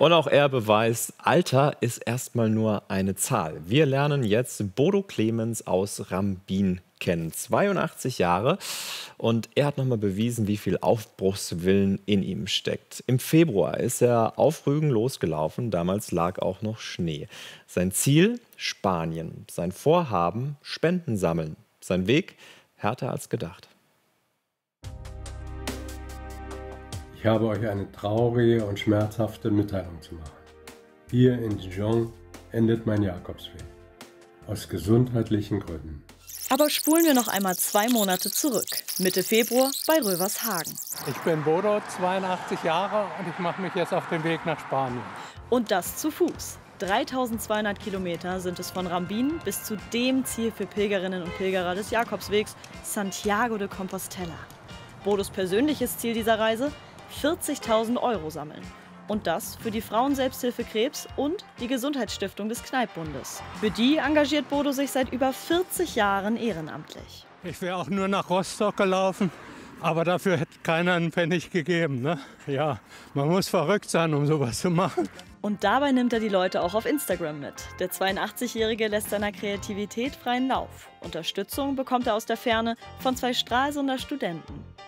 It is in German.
Und auch er beweist, Alter ist erstmal nur eine Zahl. Wir lernen jetzt Bodo Clemens aus Rambin kennen, 82 Jahre. Und er hat nochmal bewiesen, wie viel Aufbruchswillen in ihm steckt. Im Februar ist er auf Rügen losgelaufen, damals lag auch noch Schnee. Sein Ziel? Spanien. Sein Vorhaben? Spenden sammeln. Sein Weg? Härter als gedacht. Ich habe euch eine traurige und schmerzhafte Mitteilung zu machen. Hier in Dijon endet mein Jakobsweg. Aus gesundheitlichen Gründen. Aber spulen wir noch einmal 2 Monate zurück. Mitte Februar bei Rövershagen. Ich bin Bodo, 82 Jahre und ich mache mich jetzt auf den Weg nach Spanien. Und das zu Fuß. 3200 Kilometer sind es von Rambin bis zu dem Ziel für Pilgerinnen und Pilgerer des Jakobswegs, Santiago de Compostela. Bodos persönliches Ziel dieser Reise? 40.000 € sammeln. Und das für die Frauenselbsthilfe Krebs und die Gesundheitsstiftung des Kneippbundes. Für die engagiert Bodo sich seit über 40 Jahren ehrenamtlich. Ich wäre auch nur nach Rostock gelaufen, aber dafür hätte keiner einen Pfennig gegeben. Ne? Ja, man muss verrückt sein, um sowas zu machen. Und dabei nimmt er die Leute auch auf Instagram mit. Der 82-Jährige lässt seiner Kreativität freien Lauf. Unterstützung bekommt er aus der Ferne von 2 Stralsunder Studenten.